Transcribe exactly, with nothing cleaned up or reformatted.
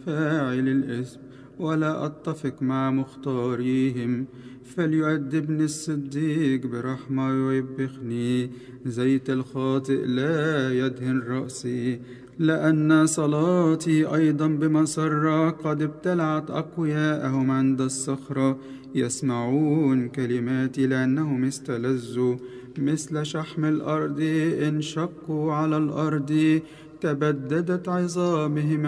فاعل الإثم، ولا أتفق مع مختاريهم. فليؤدبني الصديق برحمة ويوبخني، زيت الخاطئ لا يدهن رأسي. لأن صلاتي أيضا بمسرة قد ابتلعت أقوياءهم عند الصخرة، يسمعون كلماتي لأنهم استلذوا. مثل شحم الأرض انشقوا على الأرض، تبددت عظامهم